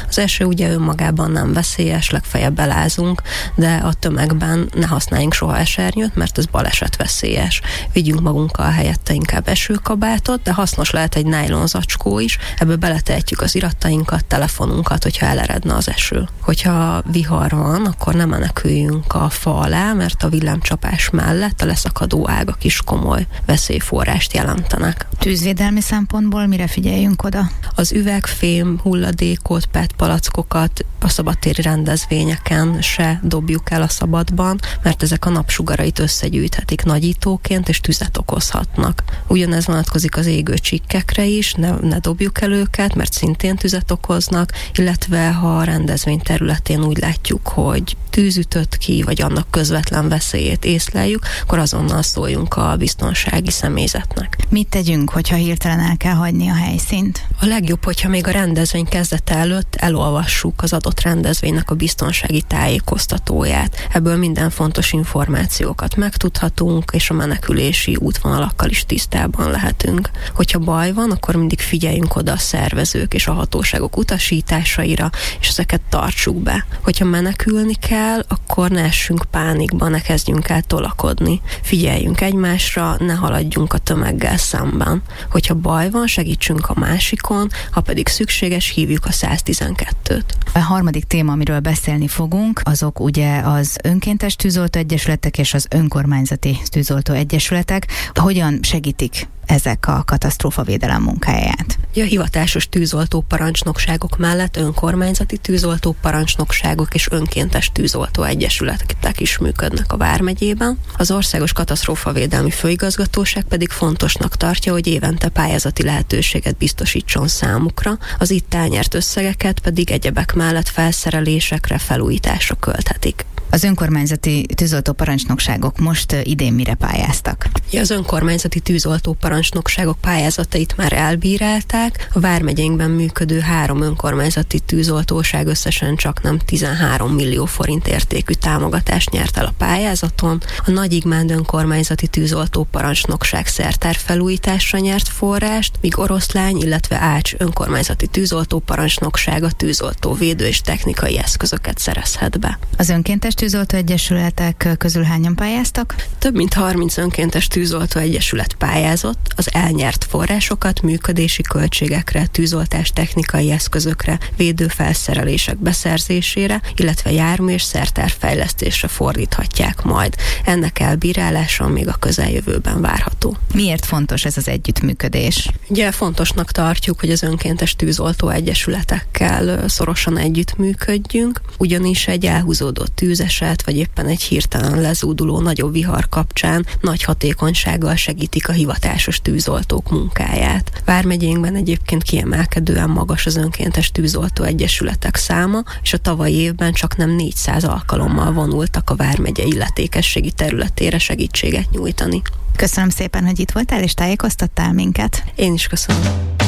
Az eső ugye önmagában nem veszélyes, legfeljebb elázunk, de a tömegben ne használjunk soha esernyőt, mert ez balesetveszélyes. Vigyünk magunkkal helyette inkább esőkabátot, de hasznos lehet egy nájlon zacskó is, ebbe beletehetjük az iratainkat, telefonunkat, hogyha eleredne az eső. Hogyha vihar van, akkor nem meneküljünk a fa alá, mert a villámcsapás mellett a leszakadó ágak is komoly veszélyforrást jelentenek. Tűzvédelmi szempontból mire figyeljünk oda? Az üvegfém, hulladékot, PET palackokat a szabadtéri rendezvényeken se dobjuk el a szabadban, mert ezek a napsugarait összegyűjthetik nagyítóként, és tüzet okozhatnak. Ugyanez vonatkozik az égő csikkekre is, ne dobjuk el őket, mert szintén tüzet okoznak, illetve ha a rendezvény területén úgy látjuk, hogy tűz ütött ki, vagy annak közvetlen veszélyét észleljük, akkor azonnal szóljunk a biztonsági személyzetnek. Mit tegyünk, hogyha hirtelen el kell hagyni a helyszínt? A legjobb, hogyha még a rendezvény kezdete előtt elolvassuk az adott rendezvénynek a biztonsági tájékoztatóját. Ebből minden fontos információkat megtudhatunk, és a menekülési útvonalakkal is tisztában lehetünk. Hogyha baj van, akkor mindig figyeljünk oda a szervezők és a hatóságok utasításaira, és ezeket tartsuk be. Hogyha menekülni kell, akkor ne essünk pánikba, ne kezdjünk el tolakodni. Figyeljünk egymásra, ne haladjunk a tömeggel szemben. Hogyha baj van, segítsünk a másikon, ha pedig szükséges, hívjuk a 112-t. A harmadik téma, amiről beszélni fogunk, azok ugye az önkéntes tűzoltó egyesületek és az önkormányzati tűzoltó egyesületek. Hogyan segítik ezek a katasztrófavédelem munkáját? A hivatásos tűzoltó parancsnokságok mellett önkormányzati tűzoltó parancsnokságok és önkéntes tűzoltó egyesületek is működnek a Vármegyében. Az Országos Katasztrófavédelmi Főigazgatóság pedig fontosnak tartja, hogy évente pályázati lehetőséget biztosítson számukra, az itt elnyert összegeket pedig egyebek mellett felszerelésekre, felújításra költhetik. Az önkormányzati tűzoltó parancsnokságok most idén mire pályáztak? Az önkormányzati tűzoltó parancsnokságok pályázatait már elbírálták. A Vármegyénkben működő 3 önkormányzati tűzoltóság összesen csaknem 13 millió forint értékű támogatást nyert el a pályázaton. A Nagyigmánd önkormányzati tűzoltó parancsnokság szertárfelújításra nyert forrást, míg Oroszlány, illetve Ács önkormányzati tűzoltó parancsnoksága tűzoltó védő és technikai eszközöket szerezhet be. Az önkéntes tűzoltó egyesületek közül hányan pályáztak? Több mint 30 önkéntes tűzoltó egyesület pályázott, az elnyert forrásokat működési költségekre, tűzoltás technikai eszközökre, védőfelszerelések beszerzésére, illetve jármű és szertárfejlesztésre fordíthatják majd. Ennek elbírálása még a közeljövőben várható. Miért fontos ez az együttműködés? Ugye fontosnak tartjuk, hogy az önkéntes tűzoltó egyesületekkel szorosan együttműködjünk, ugyanis egy elhúzódott tűzeset, vagy éppen egy hirtelen lezúduló nagyobb vihar kapcsán nagy hatékonysággal segítik a hivatásos tűzoltók munkáját. Vármegyénkben egyébként kiemelkedően magas az önkéntes tűzoltó egyesületek száma, és a tavalyi évben csaknem 400 alkalommal vonultak a Vármegye illetékességi területére segítséget nyújtani. Köszönöm szépen, hogy itt voltál és tájékoztattál minket. Én is köszönöm.